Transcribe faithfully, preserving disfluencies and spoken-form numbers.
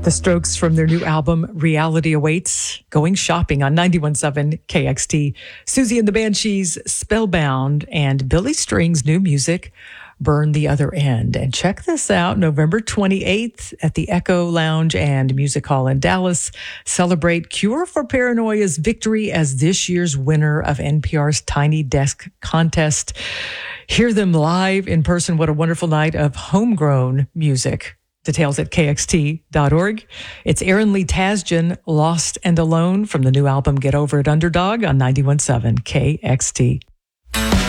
The Strokes from their new album, Reality Awaits, going shopping on ninety-one point seven K X T. Susie and the Banshees, Spellbound, and Billy String's new music, Burn the Other End. And check this out, November twenty-eighth at the Echo Lounge and Music Hall in Dallas. Celebrate Cure for Paranoia's victory as this year's winner of N P R's Tiny Desk contest. Hear them live in person. What a wonderful night of homegrown music. Details at K X T dot org. It's Aaron Lee Tasjan, Lost and Alone, from the new album Get Over It Underdog on ninety-one point seven K X T.